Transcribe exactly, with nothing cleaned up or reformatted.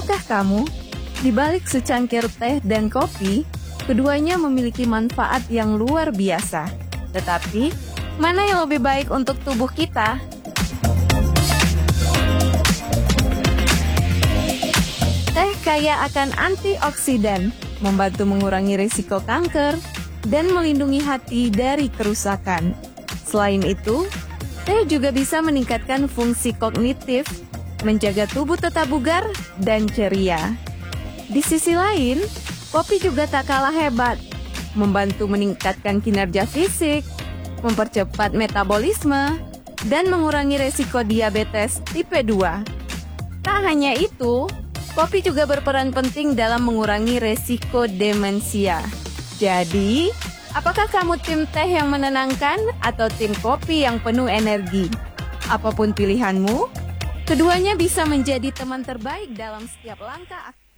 Tahukah kamu, di balik secangkir teh dan kopi, keduanya memiliki manfaat yang luar biasa. Tetapi, mana yang lebih baik untuk tubuh kita? Teh kaya akan antioksidan, membantu mengurangi risiko kanker, dan melindungi hati dari kerusakan. Selain itu, teh juga bisa meningkatkan fungsi kognitif, menjaga tubuh tetap bugar dan ceria. Di sisi lain, kopi juga tak kalah hebat, membantu meningkatkan kinerja fisik, mempercepat metabolisme, dan mengurangi resiko diabetes tipe dua. Tak hanya itu, kopi juga berperan penting dalam mengurangi resiko demensia. Jadi, apakah kamu tim teh yang menenangkan atau tim kopi yang penuh energi? Apapun pilihanmu, keduanya bisa menjadi teman terbaik dalam setiap langkah.